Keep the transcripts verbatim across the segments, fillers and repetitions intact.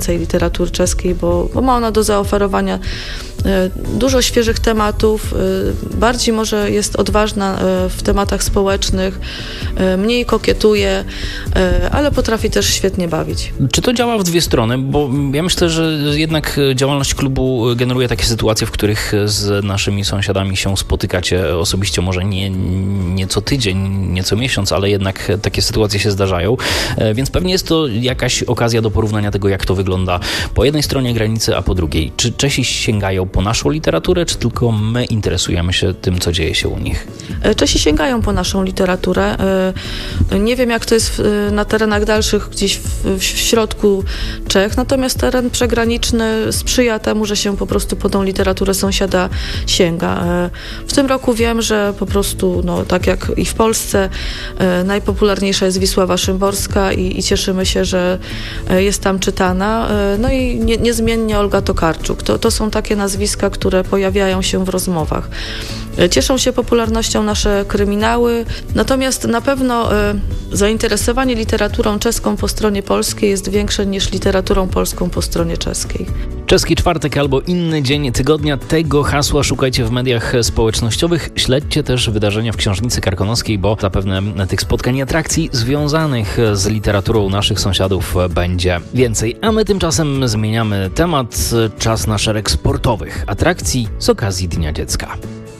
więcej literatury czeskiej, bo, bo ma ona do zaoferowania dużo świeżych tematów, bardziej może jest odważna w tematach społecznych, mniej kokietuje, ale potrafi też świetnie bawić. Czy to działa w dwie strony? Bo ja myślę, że jednak działalność klubu generuje takie sytuacje, w których z naszymi sąsiadami się spotykacie osobiście, może nie, nie co tydzień, nie co miesiąc, ale jednak takie sytuacje się zdarzają, więc pewnie jest to jakaś okazja do porównania tego, jak to wygląda po jednej stronie granicy, a po drugiej. Czy Czesi sięgają po naszą literaturę, czy tylko my interesujemy się tym, co dzieje się u nich? Czesi sięgają po naszą literaturę. Nie wiem, jak to jest na terenach dalszych, gdzieś w, w środku Czech, natomiast teren przegraniczny sprzyja temu, że się po prostu po tą literaturę sąsiada sięga. W tym roku wiem, że po prostu, no, tak jak i w Polsce, najpopularniejsza jest Wisława Szymborska i, i cieszymy się, że jest tam czytana. No i nie, niezmiennie Olga Tokarczuk. To, to są takie nazwiska, które pojawiają się w rozmowach. Cieszą się popularnością nasze kryminały, natomiast na pewno zainteresowanie literaturą czeską po stronie polskiej jest większe niż literaturą polską po stronie czeskiej. Czeski czwartek albo inny dzień tygodnia, tego hasła szukajcie w mediach społecznościowych. Śledźcie też wydarzenia w Książnicy Karkonoskiej, bo zapewne tych spotkań i atrakcji związanych z literaturą naszych sąsiadów będzie więcej. A my tymczasem zmieniamy temat. Czas na szereg sportowych atrakcji z okazji Dnia Dziecka.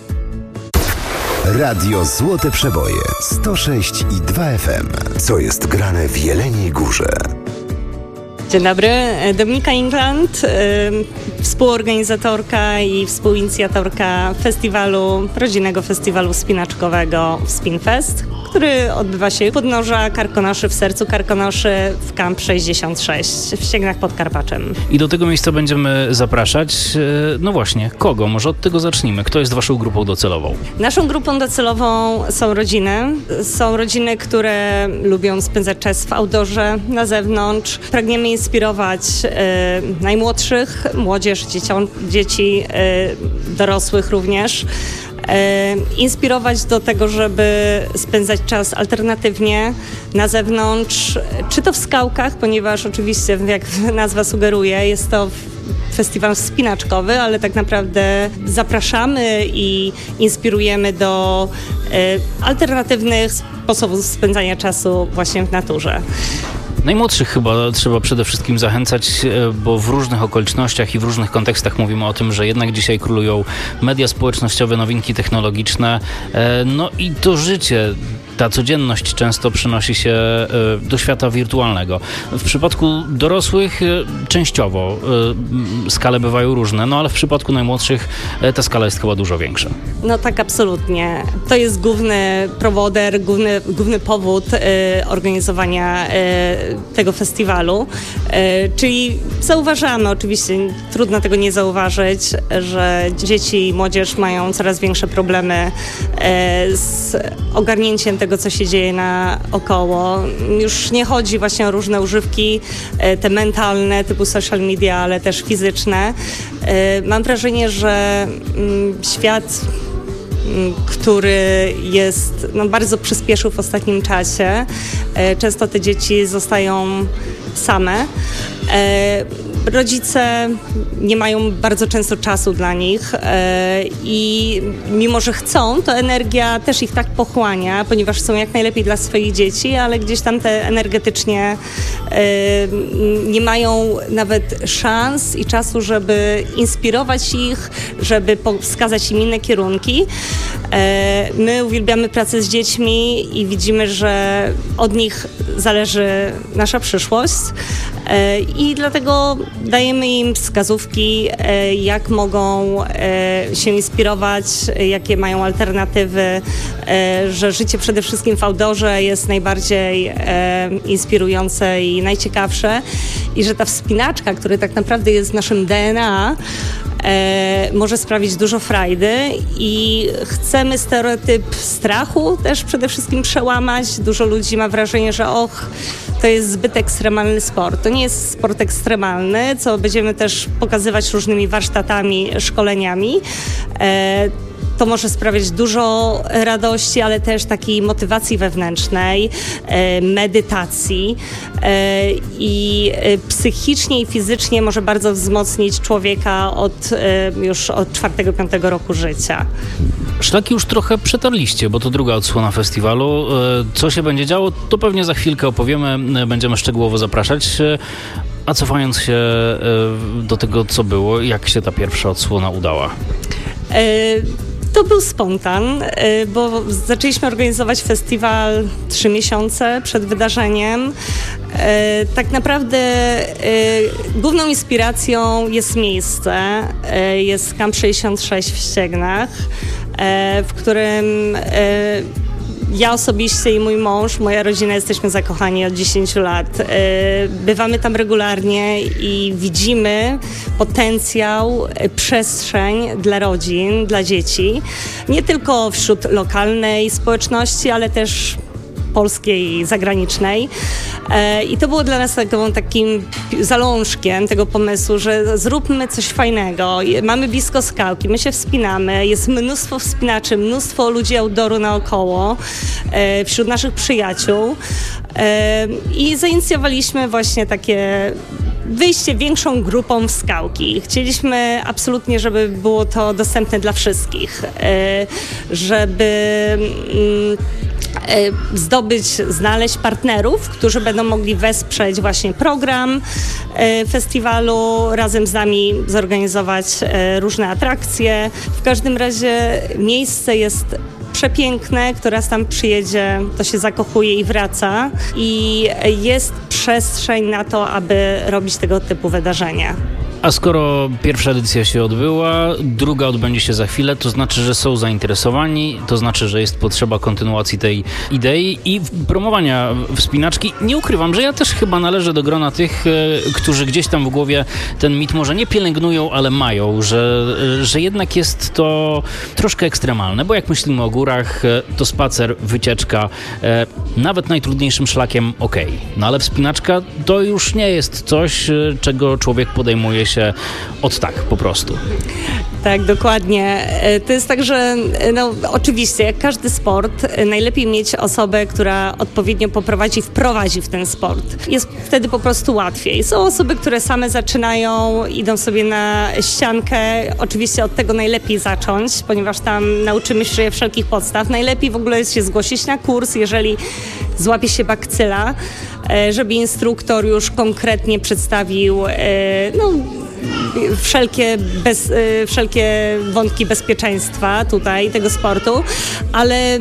Radio Złote Przeboje sto sześć i dwa F M. Co jest grane w Jeleniej Górze? Dzień dobry, Dominika England, yy, współorganizatorka i współinicjatorka festiwalu, rodzinnego festiwalu spinaczkowego Spinfest, który odbywa się u podnóża Karkonoszy, w sercu Karkonoszy, w Kamp sześćdziesiąt sześć w Ściegnach pod Karpaczem. I do tego miejsca będziemy zapraszać, no właśnie, kogo? Może od tego zacznijmy. Kto jest waszą grupą docelową? Naszą grupą docelową są rodziny. Są rodziny, które lubią spędzać czas w outdoorze, na zewnątrz. Pragniemy inspirować y, najmłodszych, młodzież, dziecią, dzieci, y, dorosłych również. Inspirować do tego, żeby spędzać czas alternatywnie na zewnątrz, czy to w skałkach, ponieważ oczywiście, jak nazwa sugeruje, jest to festiwal wspinaczkowy, ale tak naprawdę zapraszamy i inspirujemy do alternatywnych sposobów spędzania czasu właśnie w naturze. Najmłodszych chyba trzeba przede wszystkim zachęcać, bo w różnych okolicznościach i w różnych kontekstach mówimy o tym, że jednak dzisiaj królują media społecznościowe, nowinki technologiczne, no i to życie, ta codzienność często przenosi się do świata wirtualnego. W przypadku dorosłych częściowo skale bywają różne, no ale w przypadku najmłodszych ta skala jest chyba dużo większa. No tak, absolutnie. To jest główny prowoder, główny, główny powód organizowania tego festiwalu, czyli zauważamy, oczywiście trudno tego nie zauważyć, że dzieci i młodzież mają coraz większe problemy z ogarnięciem tego, co się dzieje naokoło. Już nie chodzi właśnie o różne używki, te mentalne, typu social media, ale też fizyczne. Mam wrażenie, że świat, który jest, no, bardzo przyspieszył w ostatnim czasie. Często te dzieci zostają same. Rodzice nie mają bardzo często czasu dla nich i mimo, że chcą, to energia też ich tak pochłania, ponieważ chcą jak najlepiej dla swoich dzieci, ale gdzieś tam te energetycznie nie mają nawet szans i czasu, żeby inspirować ich, żeby wskazać im inne kierunki. My uwielbiamy pracę z dziećmi i widzimy, że od nich zależy nasza przyszłość i dlatego dajemy im wskazówki, jak mogą się inspirować, jakie mają alternatywy, że życie przede wszystkim w outdoorze jest najbardziej inspirujące i najciekawsze i że ta wspinaczka, która tak naprawdę jest w naszym D N A, E, może sprawić dużo frajdy i chcemy stereotyp strachu też przede wszystkim przełamać. Dużo ludzi ma wrażenie, że och, to jest zbyt ekstremalny sport. To nie jest sport ekstremalny, co będziemy też pokazywać różnymi warsztatami, szkoleniami. E, to może sprawiać dużo radości, ale też takiej motywacji wewnętrznej, medytacji i psychicznie i fizycznie może bardzo wzmocnić człowieka od już od czwartego, piątego roku życia. Szlaki już trochę przetarliście, bo to druga odsłona festiwalu. Co się będzie działo, to pewnie za chwilkę opowiemy, będziemy szczegółowo zapraszać. A cofając się do tego, co było, jak się ta pierwsza odsłona udała? To był spontan, bo zaczęliśmy organizować festiwal trzy miesiące przed wydarzeniem. Tak naprawdę główną inspiracją jest miejsce, jest Kamp sześćdziesiąt sześć w Ściegnach, w którym ja osobiście i mój mąż, moja rodzina jesteśmy zakochani od dziesięciu lat. Bywamy tam regularnie i widzimy potencjał, przestrzeń dla rodzin, dla dzieci. Nie tylko wśród lokalnej społeczności, ale też polskiej i zagranicznej. I to było dla nas taką, takim zalążkiem tego pomysłu, że zróbmy coś fajnego. Mamy blisko skałki, my się wspinamy, jest mnóstwo wspinaczy, mnóstwo ludzi outdooru naokoło, wśród naszych przyjaciół. I zainicjowaliśmy właśnie takie wyjście większą grupą w skałki. Chcieliśmy absolutnie, żeby było to dostępne dla wszystkich, żeby zdobyć, znaleźć partnerów, którzy będą mogli wesprzeć właśnie program festiwalu, razem z nami zorganizować różne atrakcje. W każdym razie miejsce jest przepiękne, kto raz tam przyjedzie, to się zakochuje i wraca i jest przestrzeń na to, aby robić tego typu wydarzenia. A skoro pierwsza edycja się odbyła, druga odbędzie się za chwilę, to znaczy, że są zainteresowani, to znaczy, że jest potrzeba kontynuacji tej idei i promowania wspinaczki. Nie ukrywam, że ja też chyba należę do grona tych, którzy gdzieś tam w głowie ten mit może nie pielęgnują, ale mają, że, że jednak jest to troszkę ekstremalne, bo jak myślimy o górach, to spacer, wycieczka, nawet najtrudniejszym szlakiem okej. Okay. No ale wspinaczka to już nie jest coś, czego człowiek podejmuje się od tak po prostu. Tak, dokładnie. To jest tak, że no, oczywiście jak każdy sport, najlepiej mieć osobę, która odpowiednio poprowadzi, wprowadzi w ten sport. Jest wtedy po prostu łatwiej. Są osoby, które same zaczynają, idą sobie na ściankę. Oczywiście od tego najlepiej zacząć, ponieważ tam nauczymy się wszelkich podstaw. Najlepiej w ogóle jest się zgłosić na kurs, jeżeli złapie się bakcyla, żeby instruktor już konkretnie przedstawił no, wszelkie, bez, wszelkie wątki bezpieczeństwa tutaj tego sportu, ale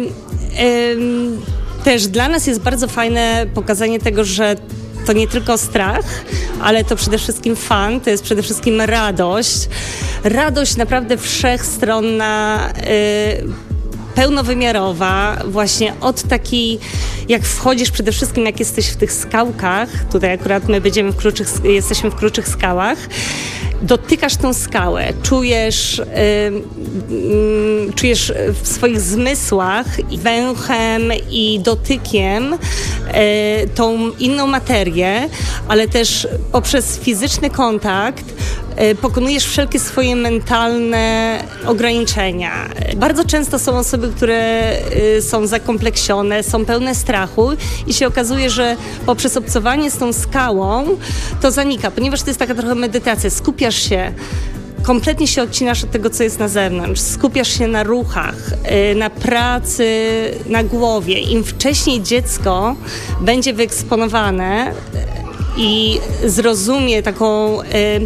ym, też dla nas jest bardzo fajne pokazanie tego, że to nie tylko strach, ale to przede wszystkim fan, to jest przede wszystkim radość. Radość naprawdę wszechstronna, yy, pełnowymiarowa, właśnie od takiej, jak wchodzisz przede wszystkim, jak jesteś w tych skałkach, tutaj akurat my będziemy w kruczych, jesteśmy w kruczych skałach, dotykasz tą skałę, czujesz, yy, yy, czujesz w swoich zmysłach i węchem i dotykiem yy, tą inną materię, ale też poprzez fizyczny kontakt yy, pokonujesz wszelkie swoje mentalne ograniczenia. Bardzo często są osoby, które yy, są zakompleksione, są pełne strachu i się okazuje, że poprzez obcowanie z tą skałą to zanika, ponieważ to jest taka trochę medytacja. Skupiasz się, kompletnie się odcinasz od tego, co jest na zewnątrz. Skupiasz się na ruchach, na pracy, na głowie. Im wcześniej dziecko będzie wyeksponowane i zrozumie taką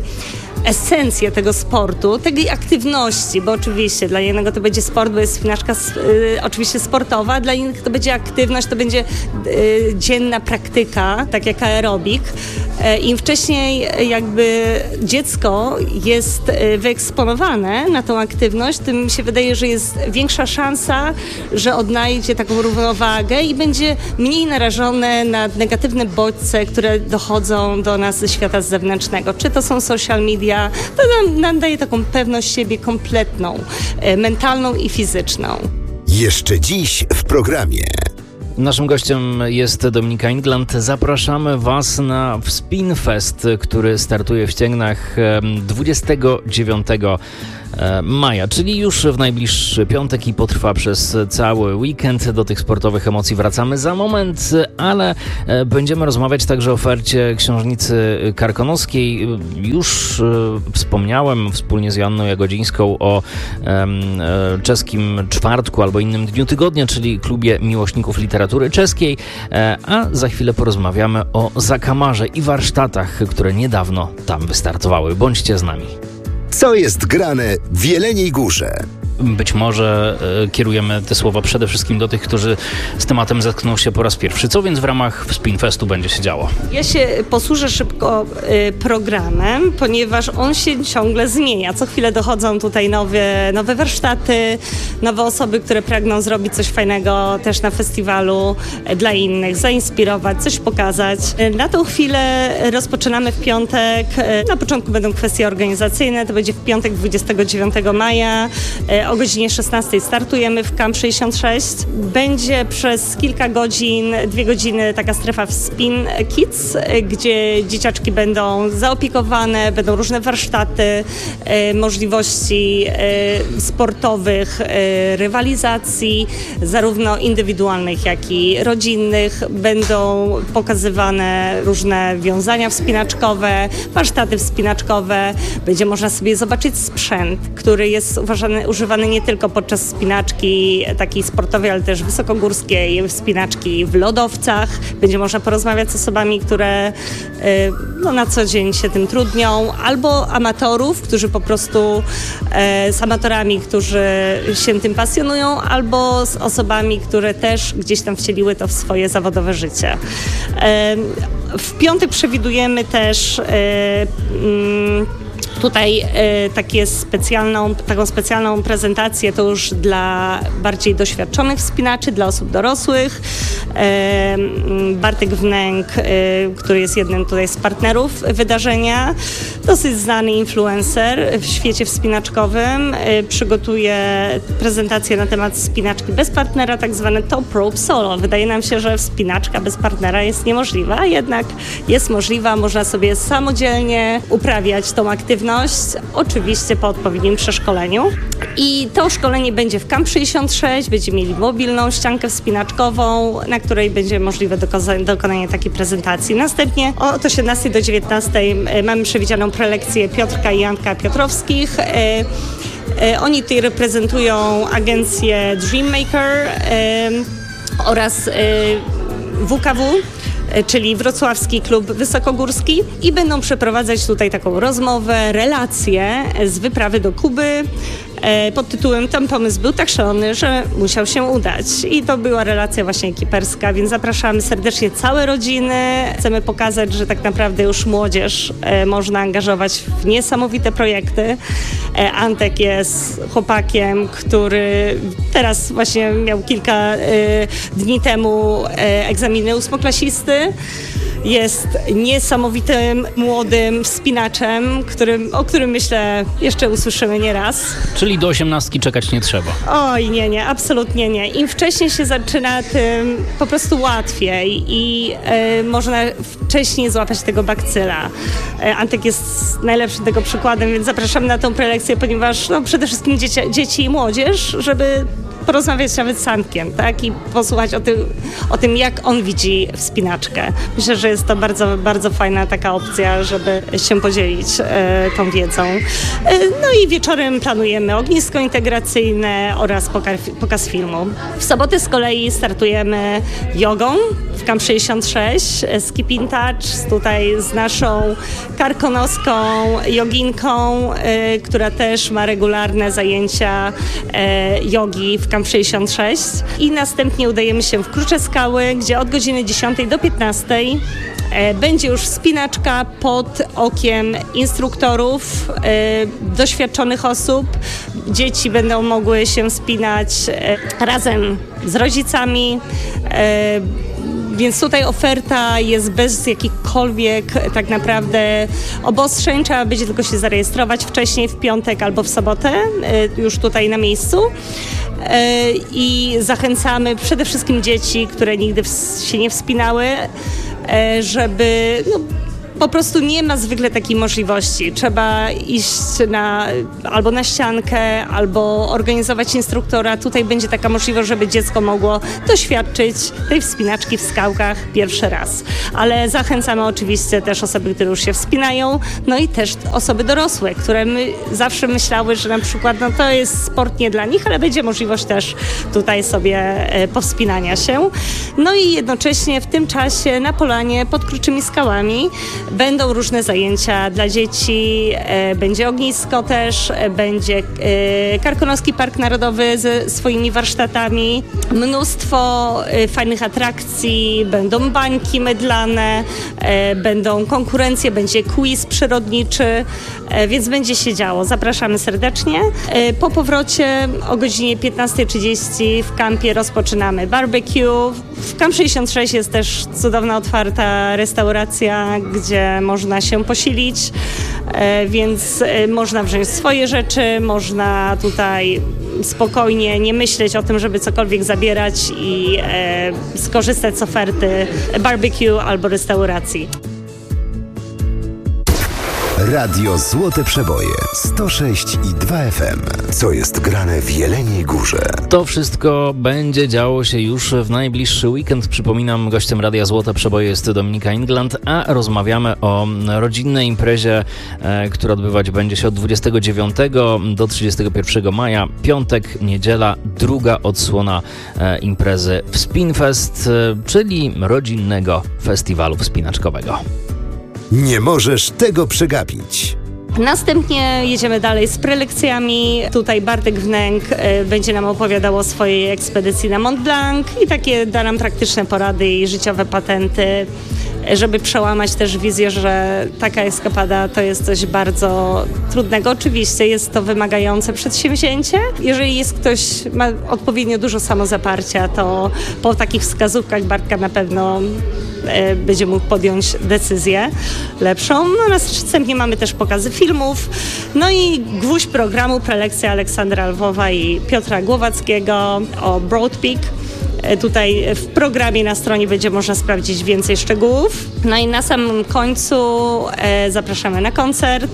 esencję tego sportu, tej aktywności, bo oczywiście dla jednego to będzie sport, bo jest wspinaczka y, oczywiście sportowa, dla innych to będzie aktywność, to będzie y, dzienna praktyka, tak jak aerobik. Y, Im wcześniej jakby dziecko jest y, wyeksponowane na tą aktywność, tym się wydaje, że jest większa szansa, że odnajdzie taką równowagę i będzie mniej narażone na negatywne bodźce, które dochodzą do nas ze świata zewnętrznego. Czy to są social media, to nam, nam daje taką pewność siebie kompletną, e, mentalną i fizyczną. Jeszcze dziś w programie. Naszym gościem jest Dominika Ingland. Zapraszamy Was na Spinfest, który startuje w Ścięgnach dwudziestego dziewiątego maja, czyli już w najbliższy piątek i potrwa przez cały weekend. Do tych sportowych emocji wracamy za moment, ale będziemy rozmawiać także o ofercie Książnicy Karkonoskiej. Już wspomniałem wspólnie z Joanną Jagodzińską o czeskim czwartku albo innym dniu tygodnia, czyli klubie miłośników literatury czeskiej, a za chwilę porozmawiamy o zakamarze i warsztatach, które niedawno tam wystartowały. Bądźcie z nami. Co jest grane w Jeleniej Górze? Być może e, kierujemy te słowa przede wszystkim do tych, którzy z tematem zetkną się po raz pierwszy. Co więc w ramach Spinfestu będzie się działo? Ja się posłużę szybko y, programem, ponieważ on się ciągle zmienia. Co chwilę dochodzą tutaj nowe, nowe warsztaty, nowe osoby, które pragną zrobić coś fajnego też na festiwalu y, dla innych, zainspirować, coś pokazać. Y, na tą chwilę rozpoczynamy w piątek. Y, na początku będą kwestie organizacyjne. To będzie w piątek dwudziestego dziewiątego maja. Y, O godzinie szesnastej startujemy w Camp sześćdziesiąt sześć. Będzie przez kilka godzin, dwie godziny taka strefa w Spin Kids, gdzie dzieciaczki będą zaopiekowane, będą różne warsztaty, e, możliwości e, sportowych, e, rywalizacji, zarówno indywidualnych, jak i rodzinnych. Będą pokazywane różne wiązania wspinaczkowe, warsztaty wspinaczkowe. Będzie można sobie zobaczyć sprzęt, który jest uważany, używany nie tylko podczas wspinaczki takiej sportowej, ale też wysokogórskiej, wspinaczki w lodowcach. Będzie można porozmawiać z osobami, które no, na co dzień się tym trudnią, albo amatorów, którzy po prostu e, z amatorami, którzy się tym pasjonują, albo z osobami, które też gdzieś tam wcieliły to w swoje zawodowe życie. E, w piątek przewidujemy też e, mm, Tutaj e, takie specjalną, taką specjalną prezentację to już dla bardziej doświadczonych wspinaczy, dla osób dorosłych. E, Bartek Wnęk, e, który jest jednym tutaj z partnerów wydarzenia, dosyć znany influencer w świecie wspinaczkowym, e, przygotuje prezentację na temat wspinaczki bez partnera, tak zwane top rope solo. Wydaje nam się, że wspinaczka bez partnera jest niemożliwa, a jednak jest możliwa, można sobie samodzielnie uprawiać tą aktywność, oczywiście po odpowiednim przeszkoleniu. I to szkolenie będzie w Camp sześćdziesiąt sześć, będziemy mieli mobilną ściankę wspinaczkową, na której będzie możliwe dokonanie, dokonanie takiej prezentacji. Następnie od osiemnastej do dziewiętnastej mamy przewidzianą prelekcję Piotrka i Janka Piotrowskich. Oni tutaj reprezentują agencję Dreammaker oraz W K W, czyli Wrocławski Klub Wysokogórski, i będą przeprowadzać tutaj taką rozmowę, relację z wyprawy do Kuby pod tytułem "Ten pomysł był tak szalony, że musiał się udać". I to była relacja właśnie ekiperska, więc zapraszamy serdecznie całe rodziny. Chcemy pokazać, że tak naprawdę już młodzież można angażować w niesamowite projekty. Antek jest chłopakiem, który teraz właśnie miał kilka dni temu egzaminy ósmoklasisty. Jest niesamowitym, młodym wspinaczem, którym, o którym myślę jeszcze usłyszymy nie raz. Czyli do osiemnastki czekać nie trzeba. Oj, nie, nie, absolutnie nie. Im wcześniej się zaczyna, tym po prostu łatwiej i y, można wcześniej złapać tego bakcyla. Y, Antek jest najlepszym tego przykładem, więc zapraszamy na tą prelekcję, ponieważ no, przede wszystkim dzieci, dzieci i młodzież, żeby porozmawiać nawet z Antkiem, tak? I posłuchać o tym, o tym, jak on widzi wspinaczkę. Myślę, że jest to bardzo, bardzo fajna taka opcja, żeby się podzielić e, tą wiedzą. E, no i wieczorem planujemy ognisko integracyjne oraz pokaz, pokaz filmu. W sobotę z kolei startujemy jogą w Camp sześćdziesiąt sześć z Keep in Touch, tutaj z naszą karkonoską joginką, e, która też ma regularne zajęcia e, jogi w Camp sześćdziesiąt sześć. I następnie udajemy się w Krucze Skały, gdzie od godziny dziesiątej do piętnastej e, będzie już wspinaczka pod okiem instruktorów, e, doświadczonych osób. Dzieci będą mogły się wspinać e, razem z rodzicami. E, więc tutaj oferta jest bez jakichkolwiek tak naprawdę obostrzeń. Trzeba będzie tylko się zarejestrować wcześniej w piątek albo w sobotę, już tutaj na miejscu. I zachęcamy przede wszystkim dzieci, które nigdy się nie wspinały, żeby... No, po prostu nie ma zwykle takiej możliwości. Trzeba iść na, albo na ściankę, albo organizować instruktora. Tutaj będzie taka możliwość, żeby dziecko mogło doświadczyć tej wspinaczki w skałkach pierwszy raz. Ale zachęcamy oczywiście też osoby, które już się wspinają, no i też osoby dorosłe, które my zawsze myślały, że na przykład no to jest sport nie dla nich, ale będzie możliwość też tutaj sobie e, powspinania się. No i jednocześnie w tym czasie na polanie pod Kruczymi Skałami będą różne zajęcia dla dzieci, e, będzie ognisko też, e, będzie e, Karkonoski Park Narodowy ze swoimi warsztatami, mnóstwo e, fajnych atrakcji, będą bańki mydlane, e, będą konkurencje, będzie quiz przyrodniczy, e, więc będzie się działo. Zapraszamy serdecznie. E, po powrocie o godzinie piętnasta trzydzieści w kampie rozpoczynamy barbecue. W Camp sześćdziesiąt sześć jest też cudowna, otwarta restauracja, gdzie można się posilić, e, więc e, można wziąć swoje rzeczy, można tutaj spokojnie nie myśleć o tym, żeby cokolwiek zabierać i e, skorzystać z oferty barbecue albo restauracji. Radio Złote Przeboje sto sześć i dwa F M. Co jest grane w Jeleniej Górze? To wszystko będzie działo się już w najbliższy weekend. Przypominam, gościem Radia Złote Przeboje jest Dominika England, a rozmawiamy o rodzinnej imprezie, e, która odbywać będzie się od dwudziestego dziewiątego do trzydziestego pierwszego maja. Piątek, niedziela, druga odsłona e, imprezy Wspinfest, e, czyli rodzinnego festiwalu wspinaczkowego. Nie możesz tego przegapić. Następnie jedziemy dalej z prelekcjami. Tutaj Bartek Wnęk y, będzie nam opowiadał o swojej ekspedycji na Mont Blanc i takie da nam praktyczne porady i życiowe patenty, żeby przełamać też wizję, że taka eskapada to jest coś bardzo trudnego. Oczywiście jest to wymagające przedsięwzięcie. Jeżeli jest ktoś, ma odpowiednio dużo samozaparcia, to po takich wskazówkach Bartka na pewno e, będzie mógł podjąć decyzję lepszą. No, następnie mamy też pokazy filmów. No i gwóźdź programu, prelekcja Aleksandra Lwowa i Piotra Głowackiego o Broad Peak. Tutaj w programie na stronie będzie można sprawdzić więcej szczegółów. No i na samym końcu e, zapraszamy na koncert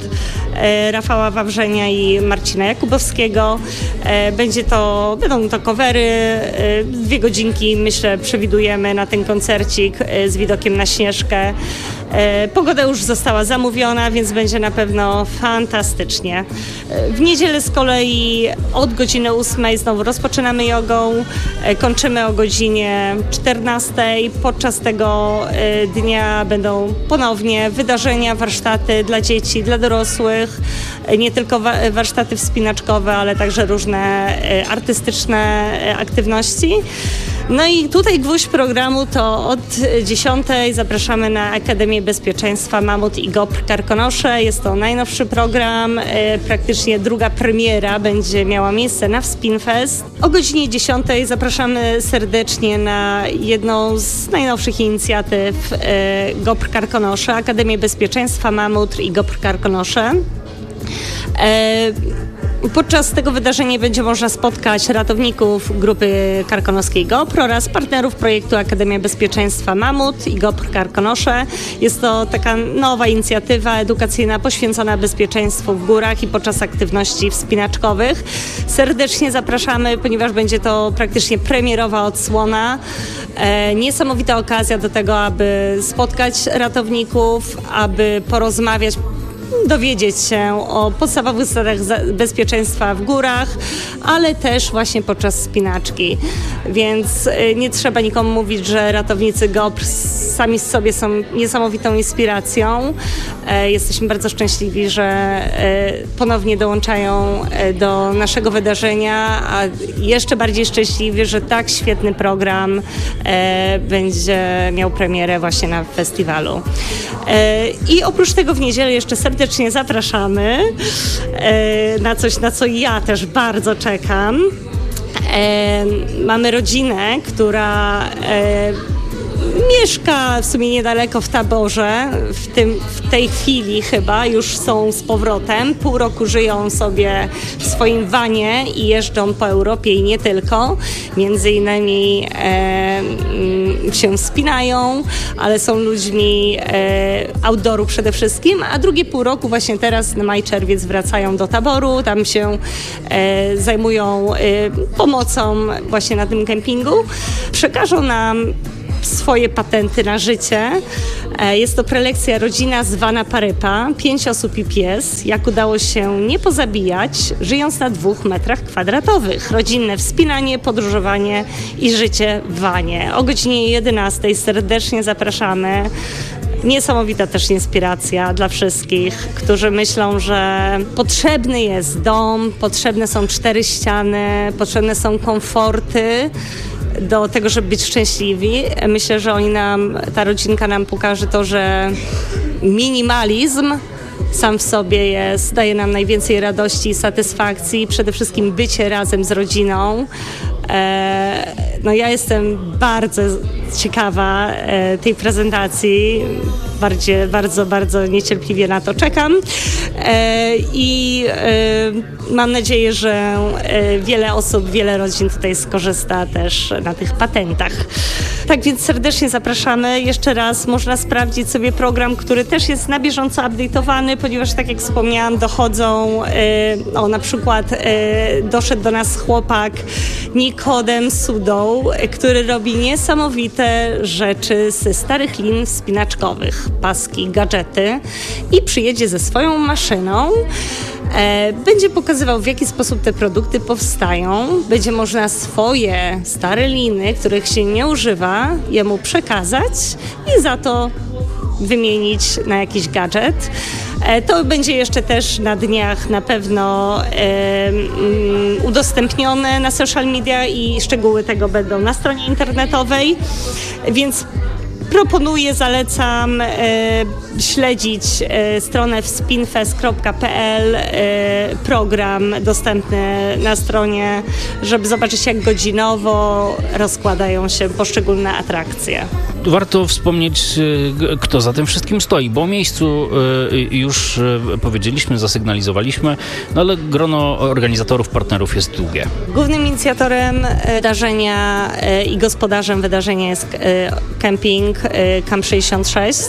e, Rafała Wawrzenia i Marcina Jakubowskiego. E, będzie to, będą to covery, e, dwie godzinki myślę przewidujemy na ten koncercik e, z widokiem na Śnieżkę. E, pogoda już została zamówiona, więc będzie na pewno fantastycznie. E, w niedzielę z kolei od godziny ósmej znowu rozpoczynamy jogą, e, kończymy o godzinie czternastej. Podczas tego e, dnia będą ponownie wydarzenia, warsztaty dla dzieci, dla dorosłych, e, nie tylko wa- warsztaty wspinaczkowe, ale także różne e, artystyczne e, aktywności. No i tutaj gwóźdź programu to od dziesiątej zapraszamy na Akademię Bezpieczeństwa Mamut i Gopr Karkonosze. Jest to najnowszy program, e, praktycznie druga premiera będzie miała miejsce na Wspinfest. O godzinie dziesiątej zapraszamy serdecznie na jedną z najnowszych inicjatyw e, Gopr Karkonosze, Akademię Bezpieczeństwa Mamut i Gopr Karkonosze. E, Podczas tego wydarzenia będzie można spotkać ratowników grupy karkonoskiej GoPr oraz partnerów projektu Akademia Bezpieczeństwa Mamut i Gopr Karkonosze. Jest to taka nowa inicjatywa edukacyjna poświęcona bezpieczeństwu w górach i podczas aktywności wspinaczkowych. Serdecznie zapraszamy, ponieważ będzie to praktycznie premierowa odsłona. E, niesamowita okazja do tego, aby spotkać ratowników, aby porozmawiać, dowiedzieć się o podstawowych zasadach bezpieczeństwa w górach, ale też właśnie podczas wspinaczki. Więc nie trzeba nikomu mówić, że ratownicy GoPr sami z sobie są niesamowitą inspiracją. Jesteśmy bardzo szczęśliwi, że ponownie dołączają do naszego wydarzenia, a jeszcze bardziej szczęśliwi, że tak świetny program będzie miał premierę właśnie na festiwalu. I oprócz tego w niedzielę jeszcze serdecznie zapraszamy na coś, na co ja też bardzo czekam. Mamy rodzinę, która mieszka w sumie niedaleko w Taborze. W, tym, w tej chwili chyba już są z powrotem. Pół roku żyją sobie w swoim vanie i jeżdżą po Europie i nie tylko. Między innymi e, się wspinają, ale są ludźmi e, outdooru przede wszystkim, a drugie pół roku właśnie teraz na maj, czerwiec wracają do Taboru, tam się e, zajmują e, pomocą właśnie na tym kempingu. Przekażą nam swoje patenty na życie. Jest to prelekcja Rodzina zwana Parypa, pięć osób i pies. Jak udało się nie pozabijać, żyjąc na dwóch metrach kwadratowych. Rodzinne wspinanie, podróżowanie i życie w vanie. O godzinie jedenastej serdecznie zapraszamy. Niesamowita też inspiracja dla wszystkich, którzy myślą, że potrzebny jest dom, potrzebne są cztery ściany, potrzebne są komforty do tego, żeby być szczęśliwi. Myślę, że oni nam, ta rodzinka nam pokaże to, że minimalizm sam w sobie jest, daje nam najwięcej radości i satysfakcji, przede wszystkim bycie razem z rodziną. E, no ja jestem bardzo ciekawa e, tej prezentacji, bardziej, bardzo, bardzo niecierpliwie na to czekam e, i e, mam nadzieję, że e, wiele osób, wiele rodzin tutaj skorzysta też na tych patentach. Tak więc serdecznie zapraszamy. Jeszcze raz można sprawdzić sobie program, który też jest na bieżąco update'owany, ponieważ tak jak wspomniałam, dochodzą, e, o na przykład e, doszedł do nas chłopak Nikodem Sudą, który robi niesamowite rzeczy ze starych lin wspinaczkowych, paski, gadżety i przyjedzie ze swoją maszyną. E, będzie pokazywał, w jaki sposób te produkty powstają. Będzie można swoje stare liny, których się nie używa, jemu przekazać i za to wymienić na jakiś gadżet. E, to będzie jeszcze też na dniach na pewno e, um, udostępnione na social media i szczegóły tego będą na stronie internetowej, więc proponuję, zalecam e, śledzić e, stronę wspinfest kropka p l, e, program dostępny na stronie, żeby zobaczyć, jak godzinowo rozkładają się poszczególne atrakcje. Warto wspomnieć, kto za tym wszystkim stoi, bo o miejscu już powiedzieliśmy, zasygnalizowaliśmy, no ale grono organizatorów, partnerów jest długie. Głównym inicjatorem wydarzenia i gospodarzem wydarzenia jest camping Camp sześćdziesiąt sześć,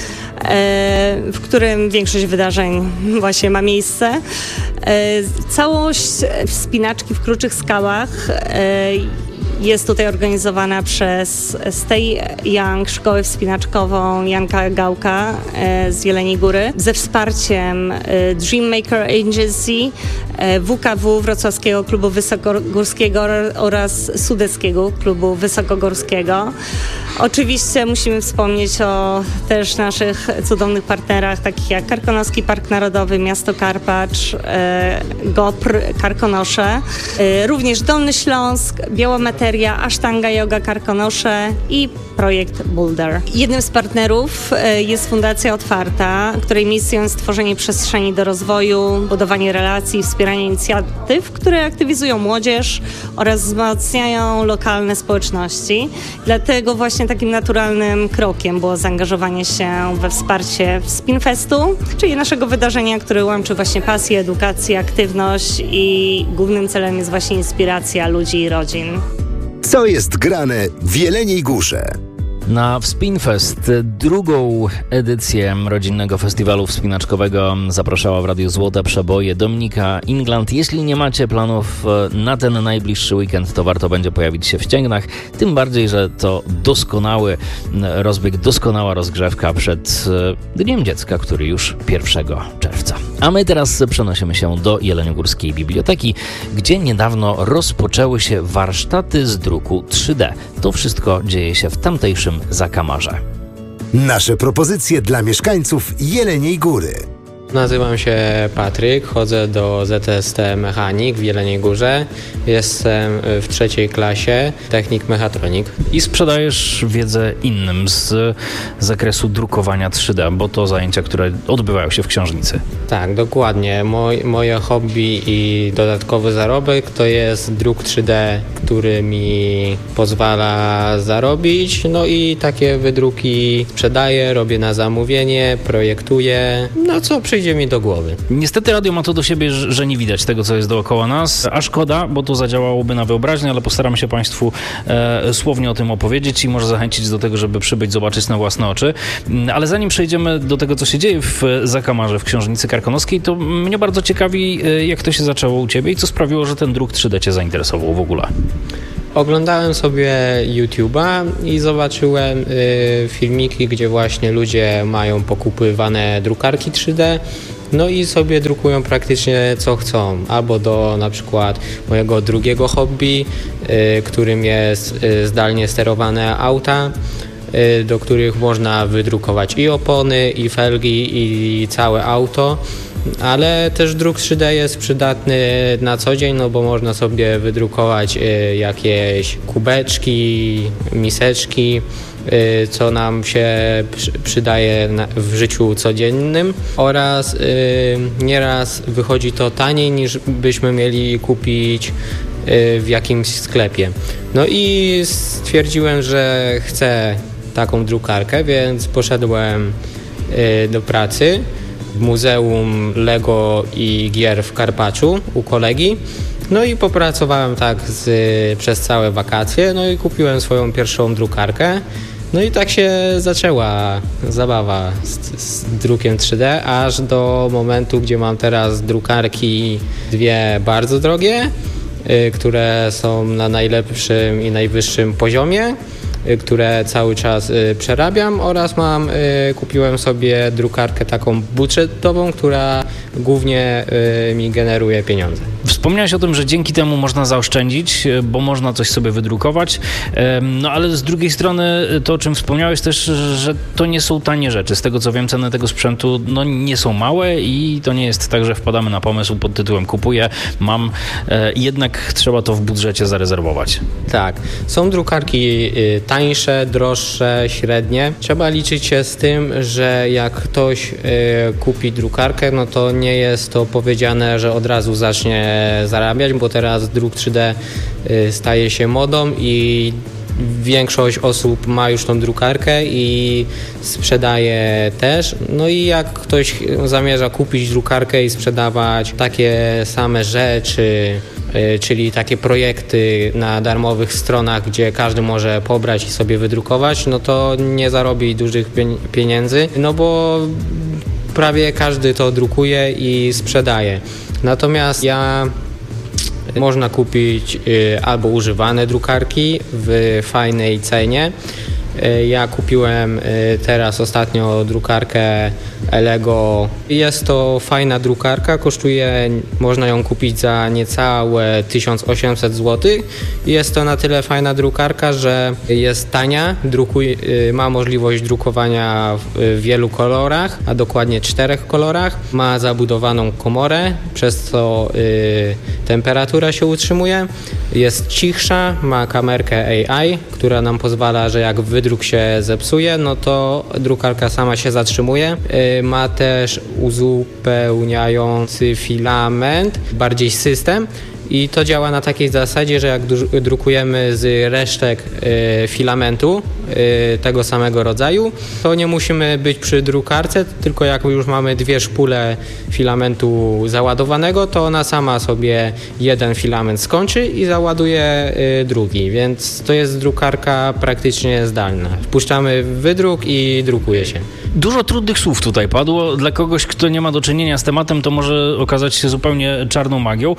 w którym większość wydarzeń właśnie ma miejsce. Całość wspinaczki w Kruczych Skałach jest tutaj organizowana przez Stay Young, szkołę wspinaczkową Janka Gałka e, z Jeleniej Góry, ze wsparciem e, Dreammaker Agency, e, W K W Wrocławskiego Klubu Wysokogórskiego oraz Sudeckiego Klubu Wysokogórskiego. Oczywiście musimy wspomnieć o też naszych cudownych partnerach, takich jak Karkonoski Park Narodowy, Miasto Karpacz, e, GoPr Karkonosze, e, również Dolny Śląsk, Białometeria, Asztanga Yoga Karkonosze i projekt Boulder. Jednym z partnerów jest Fundacja Otwarta, której misją jest stworzenie przestrzeni do rozwoju, budowanie relacji, wspieranie inicjatyw, które aktywizują młodzież oraz wzmacniają lokalne społeczności. Dlatego właśnie takim naturalnym krokiem było zaangażowanie się we wsparcie Spinfestu, czyli naszego wydarzenia, które łączy właśnie pasję, edukację, aktywność i głównym celem jest właśnie inspiracja ludzi i rodzin. Co jest grane w Jeleniej Górze? Na Wspinfest, drugą edycję rodzinnego festiwalu wspinaczkowego, zapraszała w Radiu Złote Przeboje Dominika Ingland. Jeśli nie macie planów na ten najbliższy weekend, to warto będzie pojawić się w Ścięgnach, tym bardziej, że to doskonały rozbieg, doskonała rozgrzewka przed Dniem Dziecka, który już pierwszego czerwca. A my teraz przenosimy się do Jeleniogórskiej Biblioteki, gdzie niedawno rozpoczęły się warsztaty z druku trzy D. To wszystko dzieje się w tamtejszym Zakamarze. Nasze propozycje dla mieszkańców Jeleniej Góry. Nazywam się Patryk, chodzę do Z S T Mechanik w Jeleniej Górze. Jestem w trzeciej klasie, technik mechatronik. I sprzedajesz wiedzę innym z zakresu drukowania trzy D, bo to zajęcia, które odbywają się w książnicy. Tak, dokładnie. Moj, moje hobby i dodatkowy zarobek to jest druk trzy D, który mi pozwala zarobić. No i takie wydruki sprzedaję, robię na zamówienie, projektuję. No co przyjdzie mi do głowy. Niestety radio ma to do siebie, że nie widać tego, co jest dookoła nas, a szkoda, bo to zadziałałoby na wyobraźnię, ale postaramy się Państwu e, słownie o tym opowiedzieć i może zachęcić do tego, żeby przybyć, zobaczyć na własne oczy. Ale zanim przejdziemy do tego, co się dzieje w Zakamarze, w Książnicy Karkonoskiej, to mnie bardzo ciekawi, jak to się zaczęło u Ciebie i co sprawiło, że ten druk trzy D Cię zainteresował w ogóle. Oglądałem sobie YouTube'a i zobaczyłem y, filmiki, gdzie właśnie ludzie mają pokupywane drukarki trzy D, no i sobie drukują praktycznie co chcą, albo do na przykład mojego drugiego hobby, y, którym jest y, zdalnie sterowane auta, y, do których można wydrukować i opony, i felgi, i całe auto. Ale też druk trzy D jest przydatny na co dzień, no bo można sobie wydrukować y, jakieś kubeczki, miseczki, y, co nam się przy, przydaje na, w życiu codziennym oraz y, nieraz wychodzi to taniej niż byśmy mieli kupić y, w jakimś sklepie. No i stwierdziłem, że chcę taką drukarkę, więc poszedłem y, do pracy w Muzeum Lego i Gier w Karpaczu u kolegi. No i popracowałem tak z, przez całe wakacje, no i kupiłem swoją pierwszą drukarkę. No i tak się zaczęła zabawa z, z drukiem trzy D, aż do momentu, gdzie mam teraz drukarki dwie bardzo drogie, y, które są na najlepszym i najwyższym poziomie, które cały czas y, przerabiam, oraz mam, y, kupiłem sobie drukarkę taką budżetową, która głównie y, mi generuje pieniądze. Wspomniałeś o tym, że dzięki temu można zaoszczędzić, bo można coś sobie wydrukować, no ale z drugiej strony to, o czym wspomniałeś też, że to nie są tanie rzeczy. Z tego co wiem, ceny tego sprzętu no, nie są małe i to nie jest tak, że wpadamy na pomysł pod tytułem kupuję, mam, jednak trzeba to w budżecie zarezerwować. Tak, są drukarki tańsze, droższe, średnie. Trzeba liczyć się z tym, że jak ktoś kupi drukarkę, no to nie jest to powiedziane, że od razu zacznie zarabiać, bo teraz druk trzy D staje się modą i większość osób ma już tą drukarkę i sprzedaje też. No i jak ktoś zamierza kupić drukarkę i sprzedawać takie same rzeczy, czyli takie projekty na darmowych stronach, gdzie każdy może pobrać i sobie wydrukować, no to nie zarobi dużych pieniędzy, no bo prawie każdy to drukuje i sprzedaje. Natomiast ja można kupić y, albo używane drukarki w fajnej cenie. Y, ja kupiłem y, teraz ostatnio drukarkę Lego. Jest to fajna drukarka, kosztuje, można ją kupić za niecałe tysiąc osiemset złotych. Jest to na tyle fajna drukarka, że jest tania, drukuj, ma możliwość drukowania w wielu kolorach, a dokładnie czterech kolorach. Ma zabudowaną komorę, przez co y, temperatura się utrzymuje. Jest cichsza, ma kamerkę A I, która nam pozwala, że jak wydruk się zepsuje, no to drukarka sama się zatrzymuje. Y, ma też uzupełniający filament, bardziej system. I to działa na takiej zasadzie, że jak drukujemy z resztek y, filamentu y, tego samego rodzaju, to nie musimy być przy drukarce, tylko jak już mamy dwie szpule filamentu załadowanego, to ona sama sobie jeden filament skończy i załaduje y, drugi, więc to jest drukarka praktycznie zdalna. Wpuszczamy wydruk i drukuje się. Dużo trudnych słów tutaj padło. Dla kogoś, kto nie ma do czynienia z tematem, to może okazać się zupełnie czarną magią.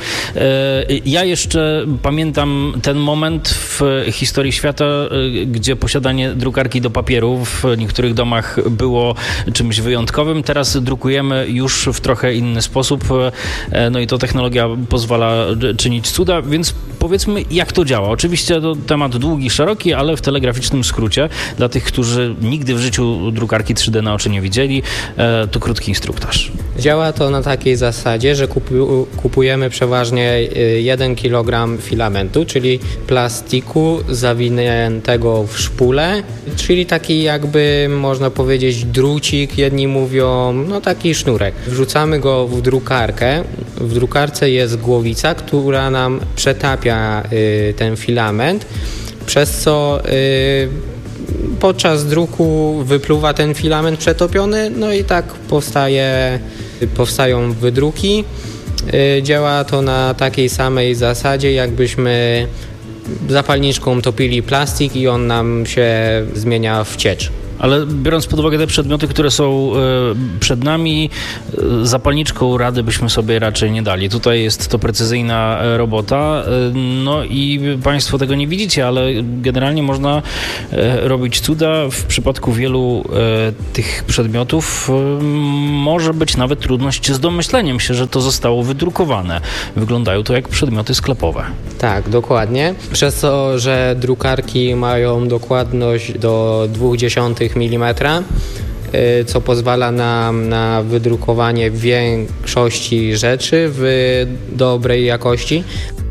Ja jeszcze pamiętam ten moment w historii świata, gdzie posiadanie drukarki do papieru w niektórych domach było czymś wyjątkowym. Teraz drukujemy już w trochę inny sposób. No i to technologia pozwala czynić cuda, więc powiedzmy, jak to działa. Oczywiście to temat długi, szeroki, ale w telegraficznym skrócie. Dla tych, którzy nigdy w życiu drukarki trzy D na oczy nie widzieli. Tu krótki instruktaż. Działa to na takiej zasadzie, że kupu, kupujemy przeważnie jeden kilogram filamentu, czyli plastiku zawiniętego w szpulę, czyli taki jakby można powiedzieć drucik, jedni mówią, no taki sznurek. Wrzucamy go w drukarkę. W drukarce jest głowica, która nam przetapia y, ten filament, przez co y, podczas druku wypluwa ten filament przetopiony, no i tak powstaje, powstają wydruki. Y, działa to na takiej samej zasadzie, jakbyśmy zapalniczką topili plastik i on nam się zmienia w ciecz. Ale biorąc pod uwagę te przedmioty, które są przed nami, zapalniczką rady byśmy sobie raczej nie dali. Tutaj jest to precyzyjna robota, no i Państwo tego nie widzicie, ale generalnie można robić cuda. W przypadku wielu tych przedmiotów może być nawet trudność z domyśleniem się, że to zostało wydrukowane. Wyglądają to jak przedmioty sklepowe. Tak, dokładnie. Przez to, że drukarki mają dokładność do dwóch dziesiątych milimetra, co pozwala nam na wydrukowanie większości rzeczy w dobrej jakości.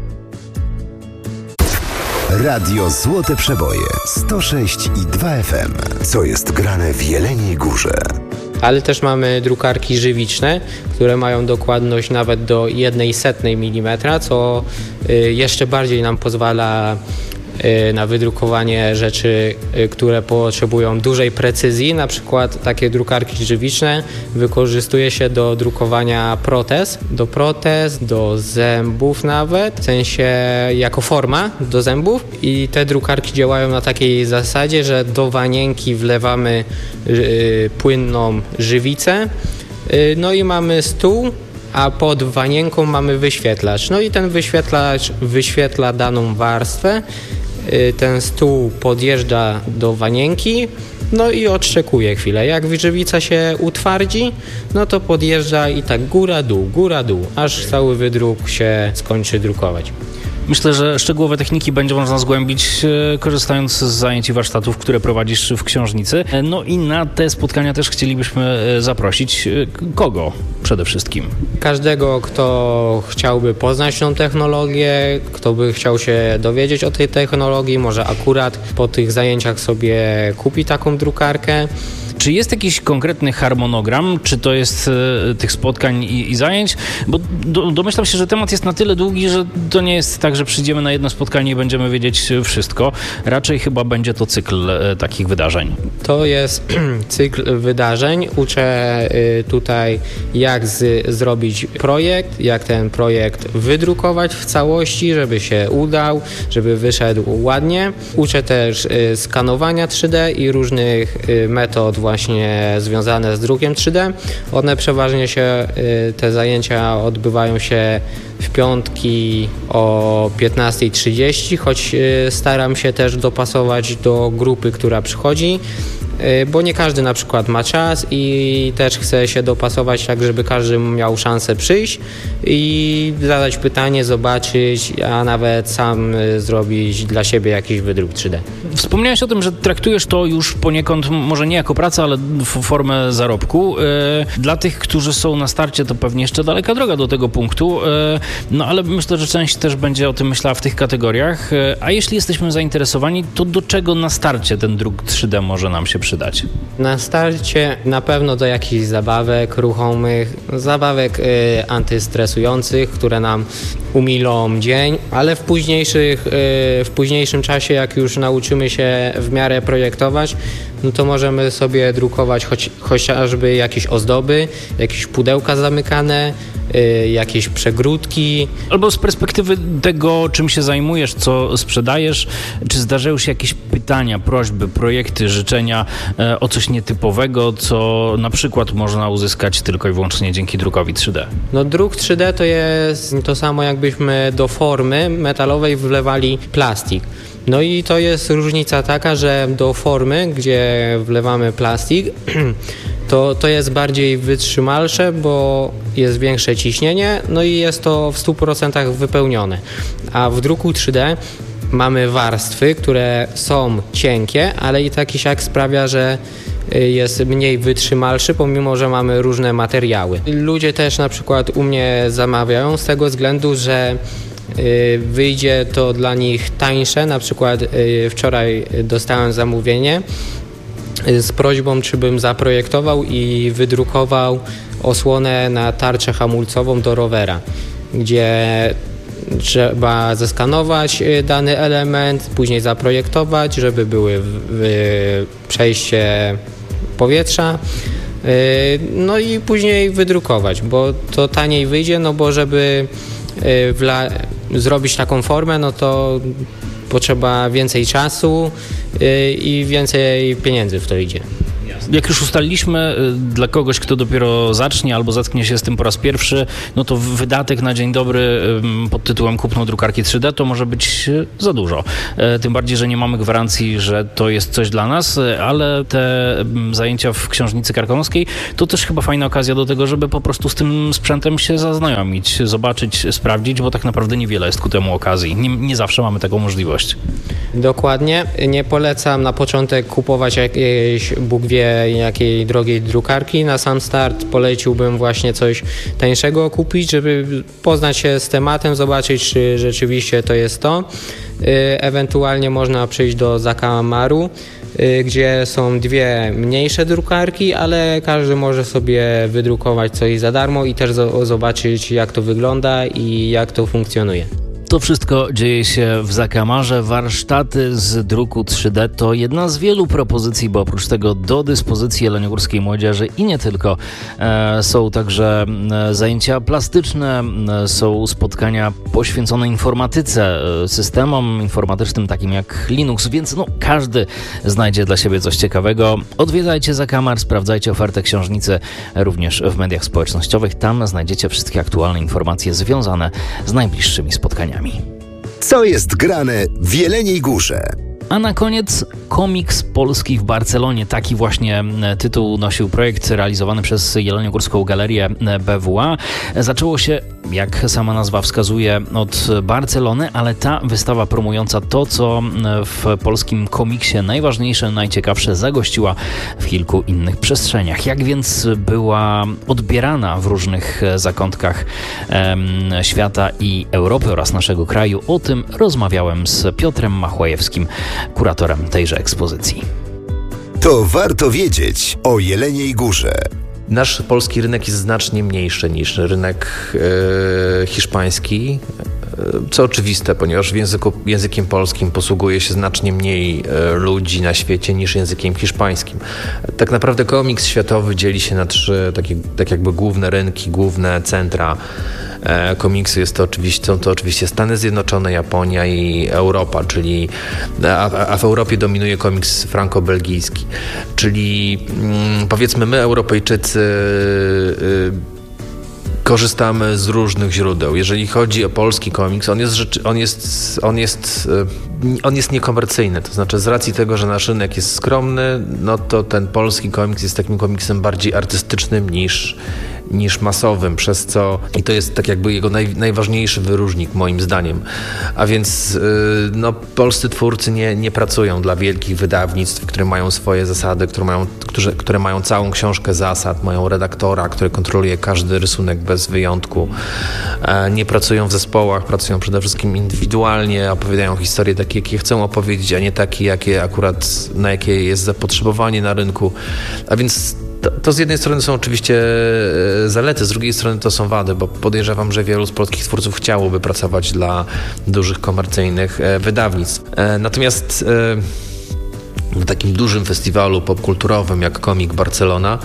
Radio Złote Przeboje sto sześć i dwa F M. Co jest grane w Jeleniej Górze? Ale też mamy drukarki żywiczne, które mają dokładność nawet do jednej setnej milimetra, co jeszcze bardziej nam pozwala na wydrukowanie rzeczy, które potrzebują dużej precyzji. Na przykład takie drukarki żywiczne wykorzystuje się do drukowania protez, do protez, do zębów nawet, w sensie jako forma do zębów. I te drukarki działają na takiej zasadzie, że do wanienki wlewamy y, płynną żywicę, y, no i mamy stół, a pod wanienką mamy wyświetlacz. No i ten wyświetlacz wyświetla daną warstwę. Ten stół podjeżdża do wanienki, no i odszczekuje chwilę. Jak żywica się utwardzi, no to podjeżdża i tak góra-dół, góra-dół, aż cały wydruk się skończy drukować. Myślę, że szczegółowe techniki będzie można zgłębić, korzystając z zajęć i warsztatów, które prowadzisz w książnicy. No i na te spotkania też chcielibyśmy zaprosić kogo przede wszystkim? Każdego, kto chciałby poznać tą technologię, kto by chciał się dowiedzieć o tej technologii, może akurat po tych zajęciach sobie kupi taką drukarkę. Czy jest jakiś konkretny harmonogram, czy to jest e, tych spotkań i, i zajęć? Bo do, domyślam się, że temat jest na tyle długi, że to nie jest tak, że przyjdziemy na jedno spotkanie i będziemy wiedzieć wszystko. Raczej chyba będzie to cykl e, takich wydarzeń. To jest cykl wydarzeń. Uczę y, tutaj, jak z, zrobić projekt, jak ten projekt wydrukować w całości, żeby się udał, żeby wyszedł ładnie. Uczę też y, skanowania trzy D i różnych y, metod właśnie związane z drukiem trzy D. One przeważnie się, te zajęcia odbywają się w piątki o piętnasta trzydzieści, choć staram się też dopasować do grupy, która przychodzi, bo nie każdy na przykład ma czas i też chce się dopasować tak, żeby każdy miał szansę przyjść i zadać pytanie, zobaczyć, a nawet sam zrobić dla siebie jakiś wydruk trzy D. Wspomniałeś o tym, że traktujesz to już poniekąd, może nie jako pracę, ale w formę zarobku. Dla tych, którzy są na starcie, to pewnie jeszcze daleka droga do tego punktu, no ale myślę, że część też będzie o tym myślała w tych kategoriach. A jeśli jesteśmy zainteresowani, to do czego na starcie ten druk trzy D może nam się przydać? Na starcie na pewno do jakichś zabawek ruchomych, zabawek y, antystresujących, które nam umilą dzień, ale w późniejszych, y, w późniejszym czasie, jak już nauczymy się w miarę projektować, no to możemy sobie drukować choć, chociażby jakieś ozdoby, jakieś pudełka zamykane, y, jakieś przegródki. Albo z perspektywy tego, czym się zajmujesz, co sprzedajesz, czy zdarzają się jakieś pytania, prośby, projekty, życzenia e, o coś nietypowego, co na przykład można uzyskać tylko i wyłącznie dzięki drukowi trzy D? No druk trzy D to jest to samo, jakbyśmy do formy metalowej wlewali plastik. No i to jest różnica taka, że do formy, gdzie wlewamy plastik, to, to jest bardziej wytrzymalsze, bo jest większe ciśnienie, no i jest to w stu procentach wypełnione. A w druku trzy D mamy warstwy, które są cienkie, ale i taki siak sprawia, że jest mniej wytrzymalszy, pomimo że mamy różne materiały. Ludzie też na przykład u mnie zamawiają z tego względu, że wyjdzie to dla nich tańsze. Na przykład wczoraj dostałem zamówienie z prośbą, czy bym zaprojektował i wydrukował osłonę na tarczę hamulcową do rowera, gdzie trzeba zeskanować dany element, później zaprojektować, żeby były przejście powietrza, no i później wydrukować, bo to taniej wyjdzie, no bo żeby wla- zrobić taką formę, no to potrzeba więcej czasu i więcej pieniędzy w to idzie. Jak już ustaliliśmy, dla kogoś, kto dopiero zacznie albo zetknie się z tym po raz pierwszy, no to wydatek na dzień dobry pod tytułem kupno drukarki trzy D to może być za dużo. Tym bardziej, że nie mamy gwarancji, że to jest coś dla nas, ale te zajęcia w Książnicy Karkonoskiej to też chyba fajna okazja do tego, żeby po prostu z tym sprzętem się zaznajomić, zobaczyć, sprawdzić, bo tak naprawdę niewiele jest ku temu okazji. Nie, nie zawsze mamy taką możliwość. Dokładnie. Nie polecam na początek kupować jakiejś Bóg wie jakiej drogiej drukarki. Na sam start poleciłbym właśnie coś tańszego kupić, żeby poznać się z tematem, zobaczyć, czy rzeczywiście to jest to. Ewentualnie można przyjść do Zakamaru, gdzie są dwie mniejsze drukarki, ale każdy może sobie wydrukować coś za darmo i też zobaczyć, jak to wygląda i jak to funkcjonuje. To wszystko dzieje się w Zakamarze. Warsztaty z druku trzy D to jedna z wielu propozycji, bo oprócz tego do dyspozycji jeleniogórskiej młodzieży i nie tylko e, są także e, zajęcia plastyczne, e, są spotkania poświęcone informatyce, e, systemom informatycznym takim jak Linux, więc no, każdy znajdzie dla siebie coś ciekawego. Odwiedzajcie Zakamar, sprawdzajcie ofertę książnicy również w mediach społecznościowych. Tam znajdziecie wszystkie aktualne informacje związane z najbliższymi spotkaniami. Co jest grane w Jeleniej Górze? A na koniec komiks polski w Barcelonie. Taki właśnie tytuł nosił projekt realizowany przez Jeleniogórską Galerię B W A. Zaczęło się, jak sama nazwa wskazuje, od Barcelony, ale ta wystawa promująca to, co w polskim komiksie najważniejsze, najciekawsze, zagościła w kilku innych przestrzeniach. Jak więc była odbierana w różnych zakątkach em, świata i Europy oraz naszego kraju? O tym rozmawiałem z Piotrem Machłajewskim, kuratorem tejże ekspozycji. To warto wiedzieć o Jeleniej Górze. Nasz polski rynek jest znacznie mniejszy niż rynek e, hiszpański, e, co oczywiste, ponieważ w języku, językiem polskim posługuje się znacznie mniej e, ludzi na świecie niż językiem hiszpańskim. Tak naprawdę komiks światowy dzieli się na trzy takie, tak jakby główne rynki, główne centra e, komiksu. Jest to oczywiście, są to oczywiście Stany Zjednoczone, Japonia i Europa, czyli a, a w Europie dominuje komiks franko-belgijski, czyli mm, powiedzmy my, Europejczycy, Yy, korzystamy z różnych źródeł. Jeżeli chodzi o polski komiks, on jest, rzeczy, on jest, on jest, yy, on jest niekomercyjny. To znaczy z racji tego, że nasz rynek jest skromny, no to ten polski komiks jest takim komiksem bardziej artystycznym niż, niż masowym, przez co i to jest tak jakby jego naj, najważniejszy wyróżnik moim zdaniem. A więc yy, no, polscy twórcy nie, nie pracują dla wielkich wydawnictw, które mają swoje zasady, które mają, które, które mają całą książkę zasad, mają redaktora, który kontroluje każdy rysunek bez wyjątku. E, nie pracują w zespołach, pracują przede wszystkim indywidualnie, opowiadają historie takie, jakie chcą opowiedzieć, a nie takie, jakie akurat, na jakie jest zapotrzebowanie na rynku. A więc To, to z jednej strony są oczywiście zalety, z drugiej strony to są wady, bo podejrzewam, że wielu z polskich twórców chciałoby pracować dla dużych komercyjnych wydawnictw. Natomiast w takim dużym festiwalu popkulturowym jak Comic Barcelona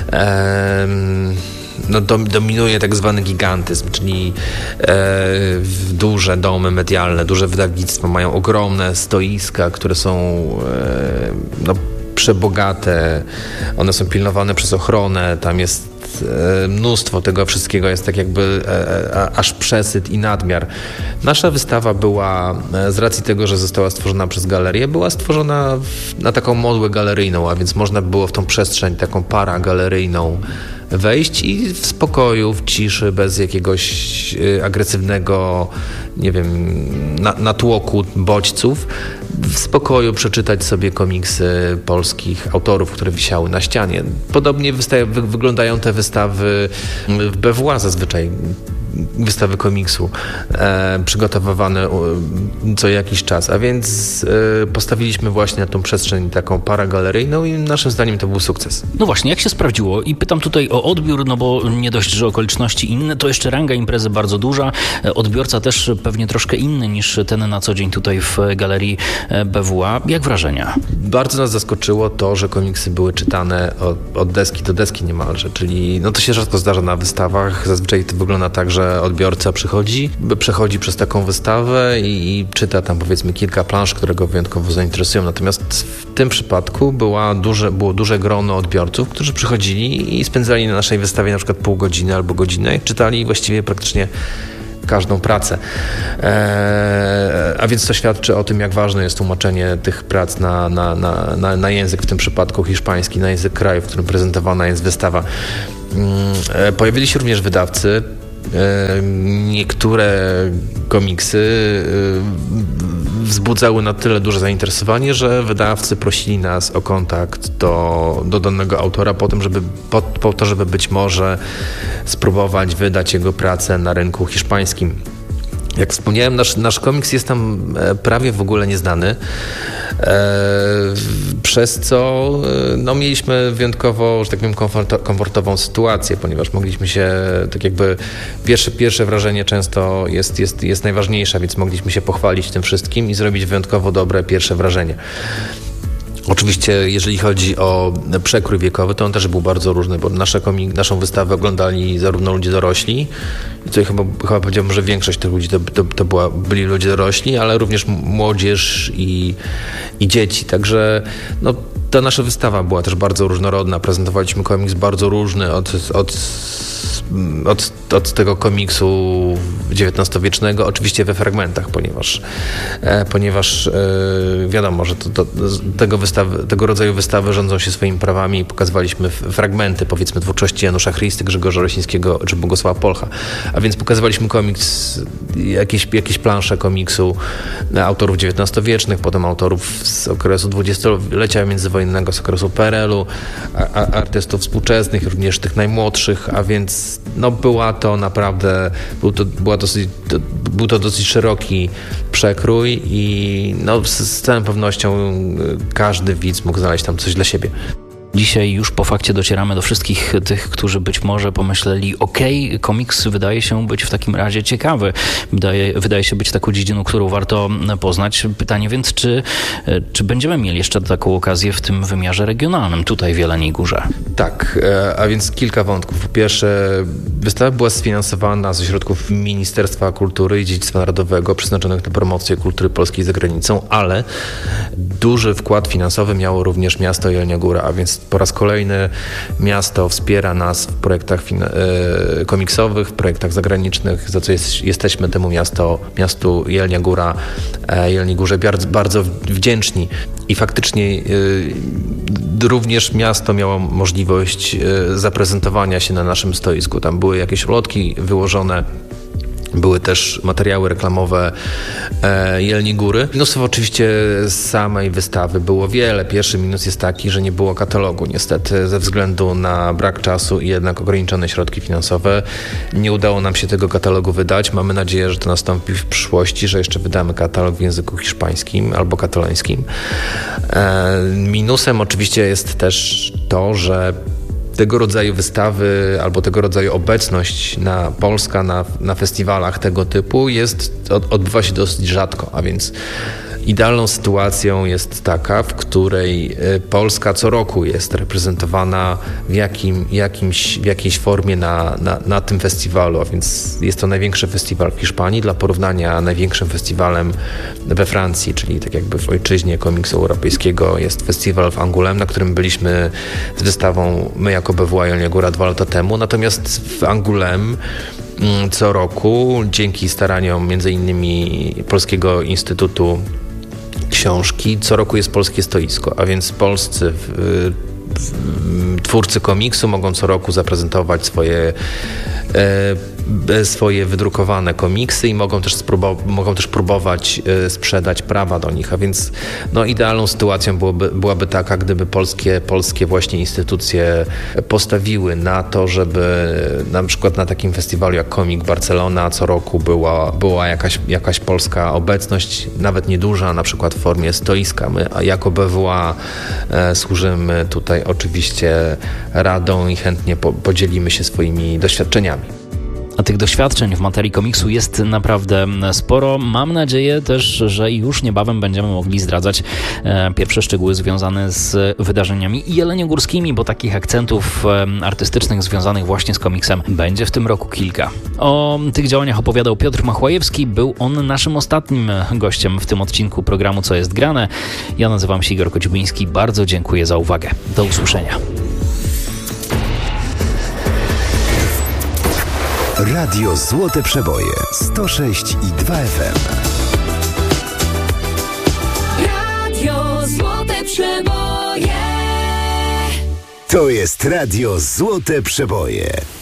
no, dominuje tak zwany gigantyzm, czyli e, duże domy medialne, duże wydawnictwa mają ogromne stoiska, które są e, no, przebogate, one są pilnowane przez ochronę, tam jest e, mnóstwo tego wszystkiego, jest tak jakby e, a, aż przesyt i nadmiar. Nasza wystawa była, e, z racji tego, że została stworzona przez galerię, była stworzona w, na taką modłę galeryjną, a więc można było w tą przestrzeń taką paragaleryjną wejść i w spokoju, w ciszy, bez jakiegoś agresywnego, nie wiem, natłoku bodźców w spokoju przeczytać sobie komiksy polskich autorów, które wisiały na ścianie. Podobnie wysta- wy- wyglądają te wystawy w B W A zazwyczaj. Wystawy komiksu e, przygotowywane e, co jakiś czas, a więc e, postawiliśmy właśnie na tą przestrzeń taką paragaleryjną i naszym zdaniem to był sukces. No właśnie, jak się sprawdziło? I pytam tutaj o odbiór, no bo nie dość, że okoliczności inne, to jeszcze ranga imprezy bardzo duża, odbiorca też pewnie troszkę inny niż ten na co dzień tutaj w galerii B W A. Jak wrażenia? Bardzo nas zaskoczyło to, że komiksy były czytane od, od deski do deski niemalże, czyli no to się rzadko zdarza na wystawach, zazwyczaj to wygląda tak, że odbiorca przychodzi, przechodzi przez taką wystawę i, i czyta tam powiedzmy kilka plansz, które go wyjątkowo zainteresują. Natomiast w tym przypadku była duże, było duże grono odbiorców, którzy przychodzili i spędzali na naszej wystawie na przykład pół godziny albo godzinę i czytali właściwie praktycznie każdą pracę. Eee, a więc to świadczy o tym, jak ważne jest tłumaczenie tych prac na, na, na, na, na język, w tym przypadku hiszpański, na język kraju, w którym prezentowana jest wystawa. Eee, pojawili się również wydawcy. Niektóre komiksy wzbudzały na tyle duże zainteresowanie, że wydawcy prosili nas o kontakt do, do danego autora po, tym, żeby, po, po to, żeby być może spróbować wydać jego pracę na rynku hiszpańskim. Jak wspomniałem, nasz, nasz komiks jest tam prawie w ogóle nieznany, e, przez co no, mieliśmy wyjątkowo, że tak powiem, komfort, komfortową sytuację, ponieważ mogliśmy się, tak jakby pierwsze, pierwsze wrażenie często jest, jest, jest najważniejsze, więc mogliśmy się pochwalić tym wszystkim i zrobić wyjątkowo dobre pierwsze wrażenie. Oczywiście, jeżeli chodzi o przekrój wiekowy, to on też był bardzo różny, bo nasze komik- naszą wystawę oglądali zarówno ludzie dorośli, i tutaj chyba, chyba powiedziałbym, że większość tych ludzi to, to, to była, byli ludzie dorośli, ale również młodzież i, i dzieci. Także no, ta nasza wystawa była też bardzo różnorodna. Prezentowaliśmy komiks bardzo różny od, od, od, od tego komiksu dziewiętnastowiecznego, oczywiście we fragmentach, ponieważ, e, ponieważ e, wiadomo, że to, to, tego, wystawy, tego rodzaju wystawy rządzą się swoimi prawami i pokazywaliśmy fragmenty, powiedzmy, twórczości Janusza Christy, Grzegorza Rosińskiego czy Bogusława Polcha. A więc pokazywaliśmy komiks, jakieś, jakieś plansze komiksu autorów dziewiętnastowiecznych, potem autorów z okresu dwudziestolecia międzywojennego, z okresu P R L-u, a, a, artystów współczesnych, również tych najmłodszych, a więc no, była to naprawdę, był to, była dosyć, to, był to dosyć szeroki przekrój i no, z, z całą pewnością każdy widz mógł znaleźć tam coś dla siebie. Dzisiaj już po fakcie docieramy do wszystkich tych, którzy być może pomyśleli, okej, okay, komiks wydaje się być w takim razie ciekawy, wydaje, wydaje się być taką dziedziną, którą warto poznać. Pytanie więc, czy, czy będziemy mieli jeszcze taką okazję w tym wymiarze regionalnym, tutaj w Jeleniej Górze? Tak, a więc kilka wątków. Po pierwsze, wystawa była sfinansowana ze środków Ministerstwa Kultury i Dziedzictwa Narodowego przeznaczonych na promocję kultury polskiej za granicą, ale duży wkład finansowy miało również miasto Jelenia Góra, a więc po raz kolejny miasto wspiera nas w projektach fin- e, komiksowych, w projektach zagranicznych, za co jest, jesteśmy temu miasto, miastu Jelenia Góra, e, Jeleniej Górze bardzo, bardzo wdzięczni. I faktycznie e, również miasto miało możliwość e, zaprezentowania się na naszym stoisku. Tam były jakieś ulotki wyłożone, były też materiały reklamowe e, Jeleniej Góry. Minusów oczywiście samej wystawy było wiele. Pierwszy minus jest taki, że nie było katalogu. Niestety ze względu na brak czasu i jednak ograniczone środki finansowe nie udało nam się tego katalogu wydać. Mamy nadzieję, że to nastąpi w przyszłości, że jeszcze wydamy katalog w języku hiszpańskim albo katalońskim. E, minusem oczywiście jest też to, że tego rodzaju wystawy albo tego rodzaju obecność na Polska na, na festiwalach tego typu jest, od, odbywa się dosyć rzadko, a więc idealną sytuacją jest taka, w której Polska co roku jest reprezentowana w, jakim, jakimś, w jakiejś formie na, na, na tym festiwalu, a więc jest to największy festiwal w Hiszpanii, dla porównania największym festiwalem we Francji, czyli tak jakby w ojczyźnie komiksu europejskiego jest festiwal w Angoulême, na którym byliśmy z wystawą my jako B W A Jelenia Góra dwa lata temu, natomiast w Angoulême co roku dzięki staraniom między innymi Polskiego Instytutu Książki co roku jest polskie stoisko, a więc polscy w, w, twórcy komiksu mogą co roku zaprezentować swoje e, swoje wydrukowane komiksy i mogą też, spróbować, mogą też próbować sprzedać prawa do nich, a więc no, idealną sytuacją byłoby, byłaby taka, gdyby polskie, polskie właśnie instytucje postawiły na to, żeby na przykład na takim festiwalu jak Comic Barcelona co roku była, była jakaś, jakaś polska obecność, nawet nieduża, na przykład w formie stoiska. My jako B W A e, służymy tutaj oczywiście radą i chętnie po, podzielimy się swoimi doświadczeniami. A tych doświadczeń w materii komiksu jest naprawdę sporo. Mam nadzieję też, że już niebawem będziemy mogli zdradzać e, pierwsze szczegóły związane z wydarzeniami jeleniogórskimi, bo takich akcentów e, artystycznych związanych właśnie z komiksem będzie w tym roku kilka. O tych działaniach opowiadał Piotr Machłajewski. Był on naszym ostatnim gościem w tym odcinku programu Co jest grane. Ja nazywam się Igor Koźmiński. Bardzo dziękuję za uwagę. Do usłyszenia. Radio Złote Przeboje sto sześć i dwa F M. Radio Złote Przeboje. To jest Radio Złote Przeboje.